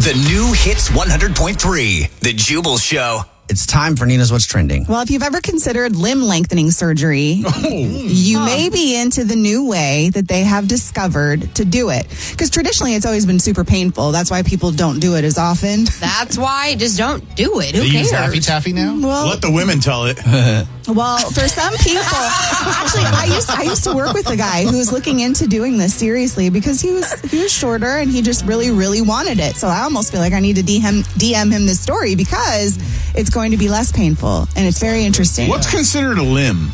The new Hits 100.3, The Jubal Show. It's time for Nina's What's Trending. Well, if you've ever considered limb lengthening surgery, you may be into the new way that they have discovered to do it. Because traditionally, it's always been super painful. That's why people don't do it as often. That's why just don't do it. Who They use cares? Laffy Taffy now? Well, Let the women tell it. Well, for some people, actually, I used to work with a guy who was looking into doing this seriously because he was shorter and he just really, really wanted it. So I almost feel like I need to DM him this story because it's going to be less painful and it's very interesting. What's considered a limb?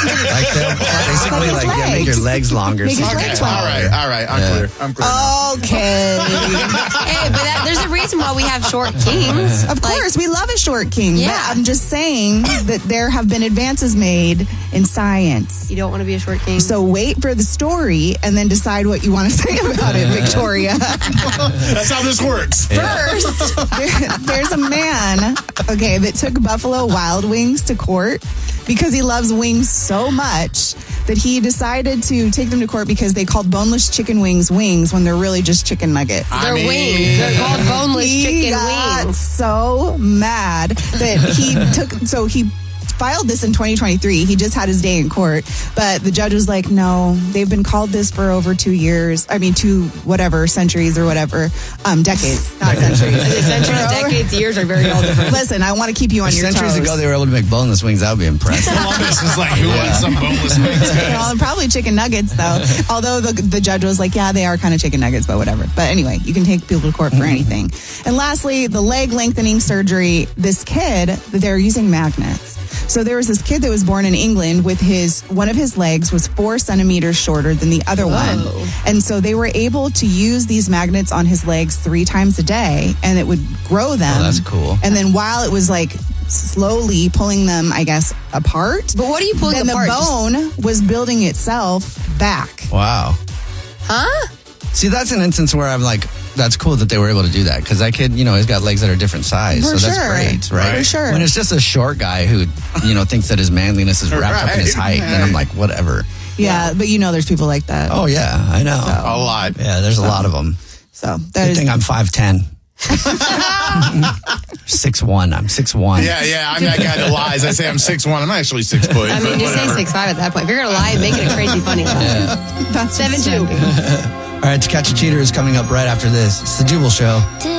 Basically, Like his make your legs longer. Make his so- legs All longer. right. I'm clear. Okay. Hey, but there's a reason why we have short kings. Of course, we love a short king. Yeah. But I'm just saying that there have been advances made in science. You don't want to be a short king. So wait for the story and then decide what you want to say about it, Victoria. That's how this works. First, there's a man, that took Buffalo Wild Wings to court because he loves wings so much that he decided to take them to court because they called boneless chicken wings when they're really just chicken nuggets. They're wings. They're called boneless He chicken got wings. so mad that he filed this in 2023. He just had his day in court, but the judge was like, no, they've been called this for over 2 years. I mean, 2 centuries or whatever, decades, not centuries. Centuries, decades, years are very all different. Listen, I want to keep you on If your centuries toes. ago they were able to make boneless wings, that would be impressive. Columbus is like, who wants some boneless wings, guys? Well, probably chicken nuggets, though. Although the judge was like, yeah, they are kind of chicken nuggets, but whatever. But anyway, you can take people to court for anything. And lastly, the leg lengthening surgery. This kid, they're using magnets. So there was this kid that was born in England with one of his legs was 4 centimeters shorter than the other one. And so they were able to use these magnets on his legs 3 times a day and it would grow them. Oh, that's cool. And then while it was like slowly pulling them, I guess, apart. But what are you pulling then apart? the bone was building itself back. Wow. Huh? See, that's an instance where I'm like, that's cool that they were able to do that because that kid, he's got legs that are different size. For so that's sure. great, right? For sure. When it's just a short guy who, thinks that his manliness is wrapped up in his height, then I'm like, whatever. Yeah, but there's people like that. Oh, yeah, I know. A lot. Yeah, there's a lot of them. So that Good is. thing I'm 5'10". 6'1". I'm 6'1". Yeah, I'm that guy that lies. I say I'm 6'1". I'm actually 6 foot. I mean, just say 6'5" at that point. If you're going to lie, make it a crazy funny lie. That's 7'2". All right, To Catch a Cheater is coming up right after this. It's The Jubal Show.